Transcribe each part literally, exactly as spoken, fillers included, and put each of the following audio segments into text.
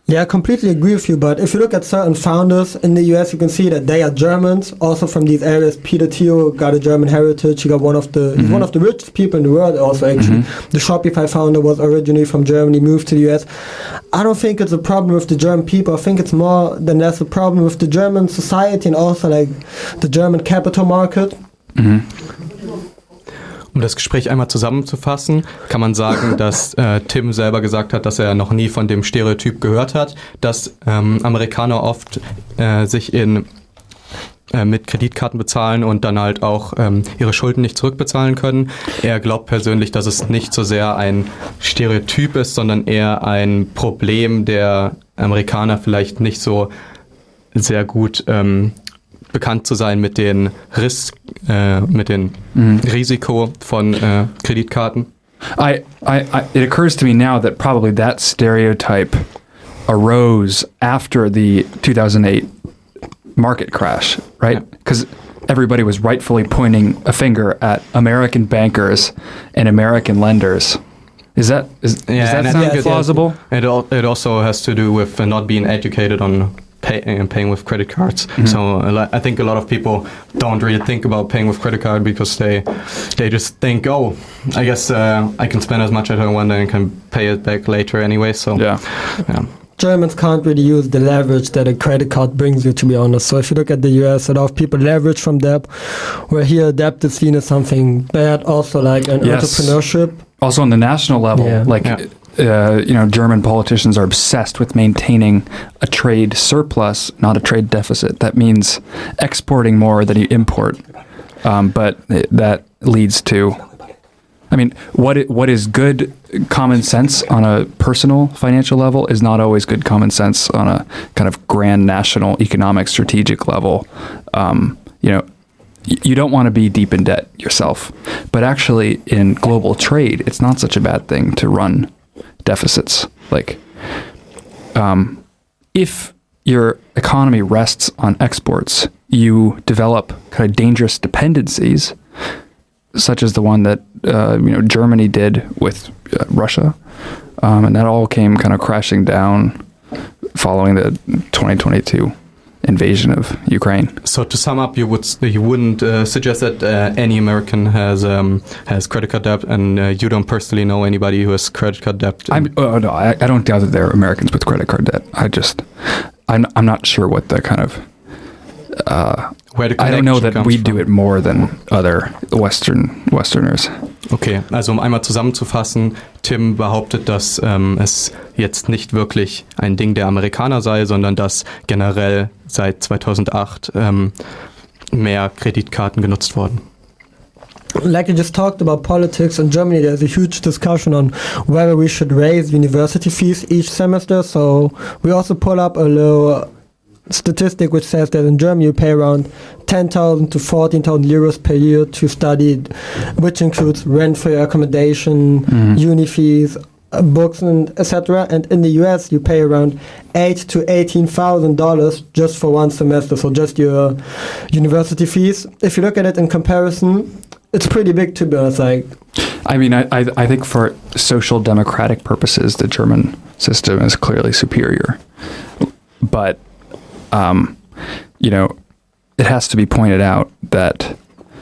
Yeah, I completely agree with you, but if you look at certain founders in the U S, you can see that they are Germans, also from these areas. Peter Thiel got a German heritage. He got one of the, mm-hmm. he's one of the richest people in the world also, actually. Mm-hmm. The Shopify founder was originally from Germany, moved to the U S. I don't think it's a problem with the German people. I think it's more than less a problem with the German society and also like the German capital market. Mhm. Um das Gespräch einmal zusammenzufassen, kann man sagen, dass äh, Tim selber gesagt hat, dass er noch nie von dem Stereotyp gehört hat, dass ähm, Amerikaner oft äh, sich in äh, mit Kreditkarten bezahlen und dann halt auch ähm, ihre Schulden nicht zurückbezahlen können. Er glaubt persönlich, dass es nicht so sehr ein Stereotyp ist, sondern eher ein Problem der Amerikaner, vielleicht nicht so sehr gut ähm, bekannt zu sein mit den Ris- äh, mit dem mm. Risiko von äh, Kreditkarten. I, I, I, it occurs to me now that probably that stereotype arose after the two thousand eight market crash, right? Because yeah. everybody was rightfully pointing a finger at American bankers and American lenders. Is that is, yeah, does that sound plausible? It, it, it also has to do with uh, not being educated on Pay, uh, paying with credit cards. Mm-hmm. So uh, I think a lot of people don't really think about paying with credit card because they they just think, oh, I guess uh, I can spend as much as I want and can pay it back later anyway. So yeah. yeah. Germans can't really use the leverage that a credit card brings you, to be honest. So if you look at the U S, a lot of people leverage from debt, where here debt is seen as something bad, also like an yes. entrepreneurship. Also on the national level, yeah. like yeah. Uh, you know, German politicians are obsessed with maintaining a trade surplus, not a trade deficit. That means exporting more than you import. Um, but it, that leads to, I mean, what it, what is good common sense on a personal financial level is not always good common sense on a kind of grand national economic strategic level. Um, you know, y- you don't want to be deep in debt yourself, but actually in global trade, it's not such a bad thing to run deficits. Like, um, if your economy rests on exports, you develop kind of dangerous dependencies, such as the one that uh, you know Germany did with uh, Russia, um, and that all came kind of crashing down following the twenty twenty-two invasion of Ukraine. So to sum up, you would you wouldn't uh, suggest that uh, any American has um, has credit card debt, and uh, you don't personally know anybody who has credit card debt. I'm, oh no, I, I don't doubt that there are Americans with credit card debt. I just, I'm I'm not sure what the kind of. Uh, Where the I don't know that we from. do it more than other Western Westerners. Okay, also um einmal zusammenzufassen, Tim behauptet, dass ähm, es jetzt nicht wirklich ein Ding der Amerikaner sei, sondern dass generell seit zweitausendacht ähm, mehr Kreditkarten genutzt wurden. Like you just talked about politics in Germany, there's a huge discussion on whether we should raise university fees each semester. So we also pull up a little statistic which says that in Germany you pay around ten thousand to fourteen thousand euros per year to study, which includes rent for your accommodation, mm-hmm. uni fees, uh, books, and et cetera. And in the U S you pay around eight to eighteen thousand dollars just for one semester, so just your university fees. If you look at it in comparison, it's pretty big, to be honest. Like, I mean, I, I I think for social democratic purposes, the German system is clearly superior, but. Um, you know, it has to be pointed out that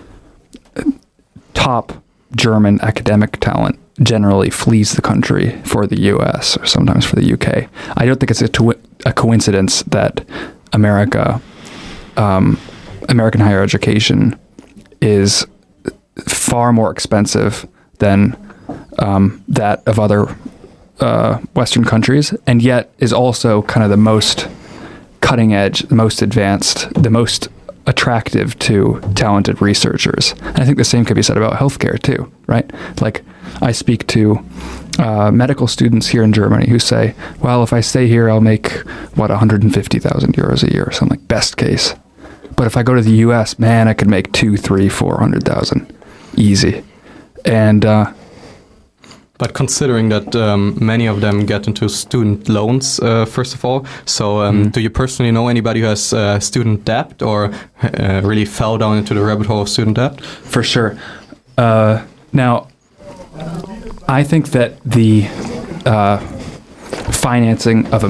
top German academic talent generally flees the country for the U S or sometimes for the U K. I don't think it's a, to- a coincidence that America, um, American higher education is far more expensive than um, that of other uh, Western countries, and yet is also kind of the most cutting edge, the most advanced, the most attractive to talented researchers. And I think the same could be said about healthcare too, right? Like, I speak to uh, medical students here in Germany who say, well, if I stay here, I'll make, what, one hundred fifty thousand euros a year, something like best case. But if I go to the U S, man, I could make two, three, four hundred thousand, easy. And uh, But considering that um, many of them get into student loans, uh, first of all, so um, mm-hmm. do you personally know anybody who has uh, student debt or uh, really fell down into the rabbit hole of student debt? For sure. Uh, now, I think that the uh, financing of